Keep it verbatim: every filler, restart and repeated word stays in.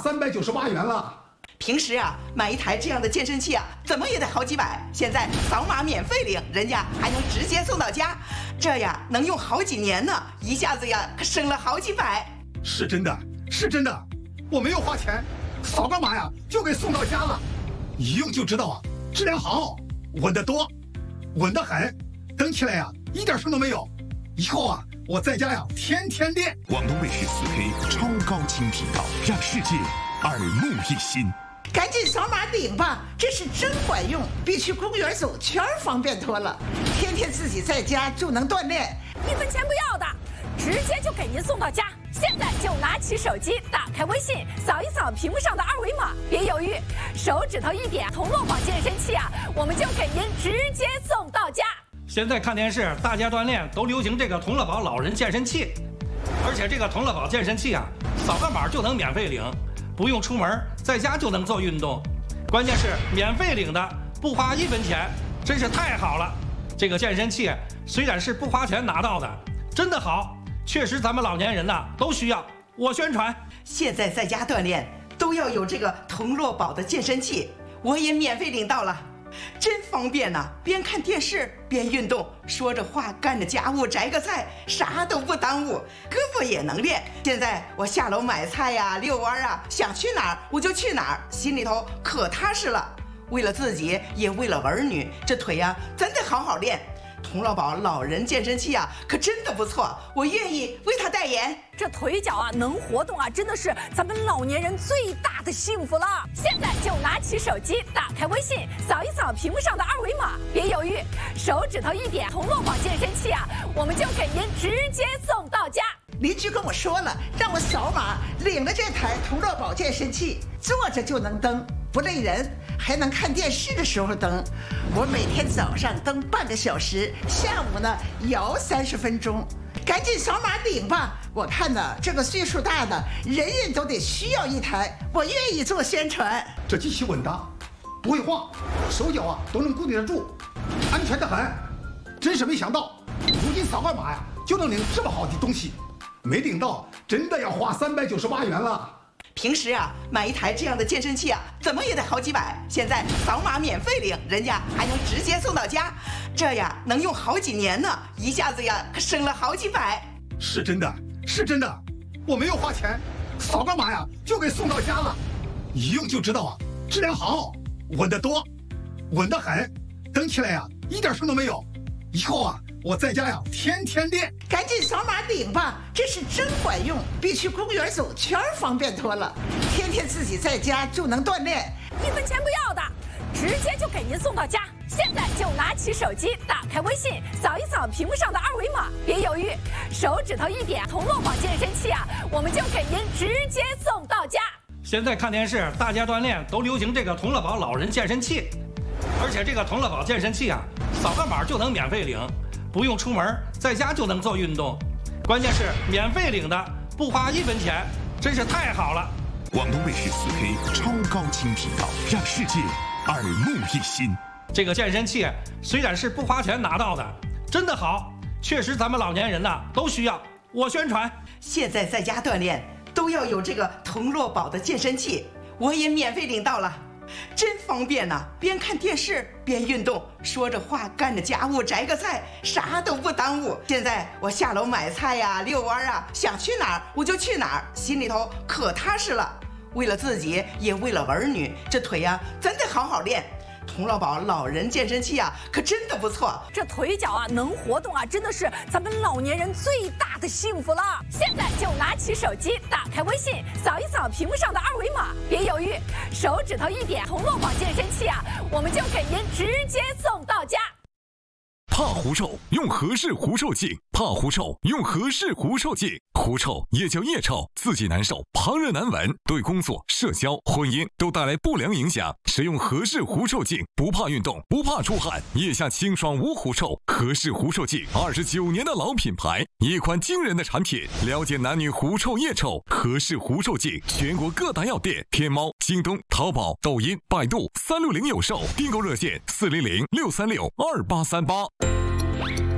三百九十八元了。 平时啊，买一台这样的健身器啊，怎么也得好几百。现在扫码免费领，人家还能直接送到家，这呀能用好几年呢，一下子呀可省了好几百。 是真的，是真的，我没有花钱，扫个码呀就给送到家了，一用就知道啊，质量好，稳得多，稳得很，蹬起来呀一点声都没有。以后啊，我在家呀天天练。 广东卫视四 K 超高清频道，让世界耳目一新。 赶紧扫码领吧，这是真管用，比去公园走圈方便多了。天天自己在家就能锻炼， 一分钱不要的，直接就给您送到家。现在就拿起手机，打开微信，扫一扫屏幕上的二维码，别犹豫，手指头一点，同乐宝健身器啊，我们就给您直接送到家。 现在看电视，大家锻炼都流行这个同乐宝老人健身器，而且这个同乐宝健身器啊，扫个码就能免费领。不用出门，在家就能做运动，关键是免费领的，不花一分钱，真是太好了。这个健身器虽然是不花钱拿到的，真的好，确实咱们老年人呐都需要。我宣传， 现在在家锻炼都要有这个同乐宝的健身器，我也免费领到了。真方便呐、啊！边看电视边运动，说着话干着家务，摘个菜，啥都不耽误，胳膊也能练。现在我下楼买菜呀、遛弯啊，想去哪儿我就去哪儿，心里头可踏实了。为了自己，也为了儿女，这腿呀真得好好练。同乐宝老人健身器啊，可真的不错，我愿意为他代言。 这腿脚啊能活动啊，真的是咱们老年人最大的幸福了。现在就拿起手机，打开微信，扫一扫屏幕上的二维码，别犹豫，手指头一点，同乐宝健身器啊，我们就给您直接送到家。 邻居跟我说了，让我扫码领了这台同乐宝健身器，坐着就能蹬，不累人，还能看电视的时候蹬。我每天早上蹬半个小时，下午呢摇三十分钟。赶紧扫码领吧！我看呢，这个岁数大的人人都得需要一台，我愿意做宣传。 这机器稳当，不会晃，手脚啊都能固定得住，安全得很。真是没想到，如今扫个码呀就能领这么好的东西，没领到真的要花三百九十八元了。 平时啊，买一台这样的健身器啊，怎么也得好几百。现在扫码免费领，人家还能直接送到家，这呀能用好几年呢，一下子呀可省了好几百。 是真的，是真的，我没有花钱，扫个码呀就给送到家了，一用就知道啊，质量好，稳得多，稳得很，蹬起来呀一点声都没有。以后啊，我在家呀天天练。 赶紧扫码领吧，这是真管用，比去公园走圈方便多了。天天自己在家就能锻炼， 一分钱不要的，直接就给您送到家。现在就拿起手机，打开微信，扫一扫屏幕上的二维码，别犹豫，手指头一点，同乐宝健身器啊，我们就给您直接送到家。 现在看电视，大家锻炼都流行这个同乐宝老人健身器，而且这个同乐宝健身器啊，扫个码就能免费领。不用出门，在家就能做运动，关键是免费领的，不花一分钱，真是太好了。 广东卫视四 K 超高清频道，让世界耳目一新。 这个健身器虽然是不花钱拿到的，真的好，确实咱们老年人呐都需要。我宣传， 现在在家锻炼都要有这个同乐宝的健身器，我也免费领到了。真方便呐、啊！边看电视边运动，说着话干着家务，摘个菜，啥都不耽误。现在我下楼买菜呀、遛弯啊，想去哪儿我就去哪儿，心里头可踏实了。为了自己，也为了儿女，这腿呀真得好好练。同乐宝老人健身器啊，可真的不错。 这腿脚啊能活动啊，真的是咱们老年人最大的幸福了。现在就拿起手机，打开微信，扫一扫屏幕上的二维码，别犹豫，手指头一点，同乐宝健身器啊，我们就给您直接送到家。 怕狐臭用和氏狐臭净，怕狐臭用和氏狐臭净。狐臭也叫腋臭，自己难受，旁人难闻，对工作、社交、婚姻都带来不良影响。使用和氏狐臭净，不怕运动，不怕出汗，腋下清爽无狐臭。和氏狐臭净，二十九年的老品牌，一款惊人的产品。了解男女狐臭、腋臭，和氏狐臭净，全国各大药店、天猫、京东、淘宝、抖音、百度、三六零有售。订购热线：四零零六三六二八三八。